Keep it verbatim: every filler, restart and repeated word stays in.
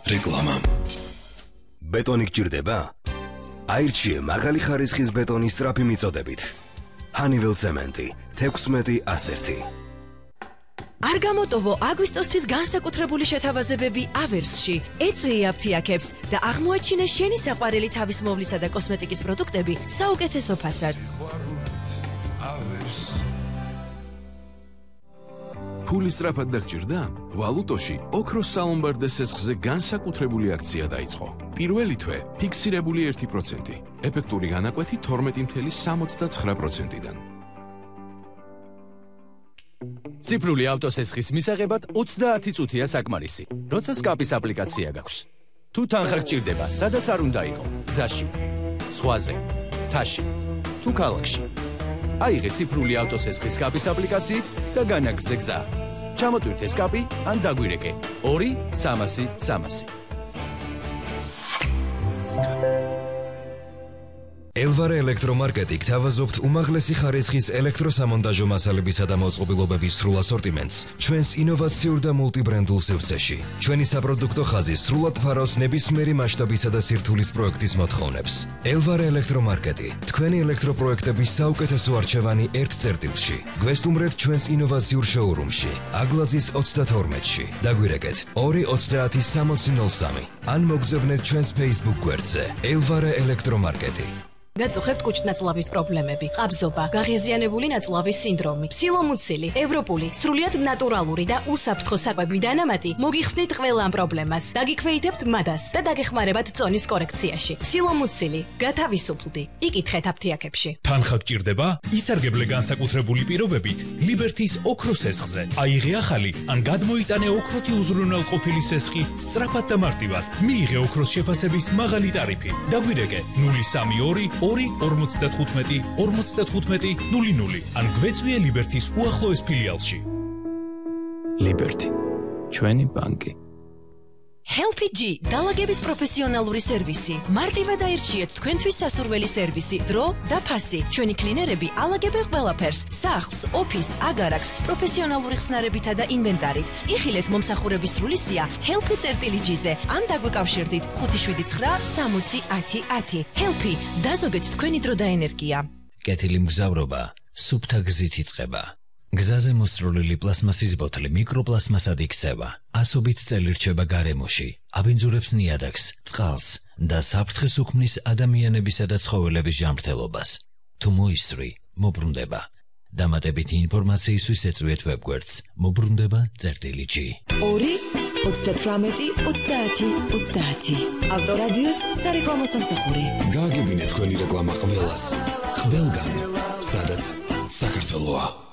რეკლამა. ბეტონი გჭირდება? აირჩიე მაღალი ხარისხის ბეტონის სწრაფი მიწოდებით. Honeywell ცემენტი თექვსმეტი ასი. არ გამოტოვო აგვისტოსთვის განსაკუთრებული შეთავაზებები ავერსში. ეწვიე აფთიაქებს და აღმოაჩინე შენი საყვარელი თავის მოვლისა და კოსმეტიკის პროდუქტები საუკეთესო ფასად. ფული სწრაფად დაგჭირდა? ვალუტოში ოქროს სალომბარდე სესხზე განსაკუთრებული აქცია დაიწყო. პირველი თვე ფიქსირებული ერთი პროცენტი, ეფექტური განაკვეთი თორმეტი წუთი სამოცდაცხრა პროცენტიდან. ციფრული ავტოსესხის მისაღებად ოცდაათი წუთია საკმარისი, როცა სკაპის აპლიკაცია გაქვს. თუ თანხა გჭირდება, სადაც არ უნდა იყო, გზაში, ზღვაზე, მთაში, თუ ქალაქში. აიღე ციფრული ავტოსესხის სკაპის აპლიკაციით და განაგრძე გზა. ჩამოტვირთე სკაპი ან დაგვირეკე ორი სამასი სამასი. ელვარე ელექტრომარკეტი გთავაზობთ უმაღლესი ხარისხის ელექტროსამონტაჟო მასალებისა და მოწყობილობების სრულ ასორტიმენტს ჩვენს ინოვაციურ და მულტიბრენდულ სივრცეში. ჩვენი საპროდუქტო ხაზი სრულად ფარავს ნებისმიერი მასშტაბისა და სირთულის პროექტის მოთხოვნებს. ელვარე ელექტრომარკეტი, თქვენი ელექტროპროექტების საუკეთესო არჩევანი ერთ წერტილში. გვესტუმრეთ ჩვენს ინოვაციურ შოურუმში, აგლაძის ოცდათორმეტში. დაგვირეკეთ ორი ოცდაათი სამოცი ნოლ სამი ან მოგზავნეთ ჩვენს Facebook გვერდზე ელვარე ელექტრომარკეტი. გაწუხებთ კუჭნაწლავის პრობლემები, ყაბზობა, გაღიზიანებული ნაწლავის სინდრომი, ფსილომუცილი, ევროპული, სრულიად ნატურალური და უსაფრთხო საკვები დანამატი მოგიხსნით ყველა ამ პრობლემას. დაგიქვეითებთ მადას და დაგეხმარებათ წონის კორექციაში. ფსილომუცილი, გათავისუფლდი. იკითხეთ აფთიაქებში. თანხა გჭირდება? ისარგებლე განსაკუთრებული პირობებით ლიბერთის ოქროს სესხზე. აიღე ახალი ან გადმოიტანე ოქროთი უზრუნველყოფილი სესხი სწრაფად და მარტივად. მიიღე ოქროს შეფასების მაღალი ტარიფი. დაგვირეკე ნული სამი ორი ორი ორმოცდათხუთმეტი ორმოცდათხუთმეტი ნული ნული ან გვეწვიე ლიბერთის უახლოეს ფილიალში. ლიბერთი, ჩვენი ბანკი. Helpy G დალაგების პროფესიონალური სერვისი. მარტივად აირჩიეთ თქვენთვის სასურველი სერვისი, დრო და ფასი. ჩვენი კლინერები ალაგებენ ყველაფერს: სახლს, ოფისს, აგარაკს, პროფესიონალური ხსნარებითა და ინვენტარით. იხილეთ მომსახურების სრული სია Helpy წერტილი G-ზე ან დაგვეკავშირდით ხუთი შვიდი ცხრა სამოცი ათი ათი. Helpy დაზოგეთ თქვენი დრო და ენერგია. კეთილი მგზავრობა სუფთა გზით იწყება. გზაზე მოსროლილი პლასმასის ბოთლი მიკროპლასმასად იქცევა. ასობით წელი რჩება გარემოში, აბინძურებს ნიადაგს, წყალს და საფრთხეს უქმნის ადამიანებისა და ცხოველების ჯანმრთელობას. თუ მოისწრი, მობრუნდება. დამატებითი ინფორმაციისთვის ეწვიეთ ვებგვერდს მობრუნდება წერტილი G. ორი ოცდათვრამეტი ოცდაათი ოცდაათი. ავტორადიოს სარეკლამო სამსახური. გააგებინეთ თქვენი რეკლამა ყველას, ყველგან, სადაც საქართველოა.